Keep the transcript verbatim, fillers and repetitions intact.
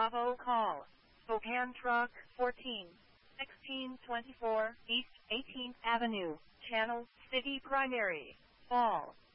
Bravo call. Spokane Truck fourteen, sixteen twenty-four East eighteenth Avenue, Channel City Primary, Fall.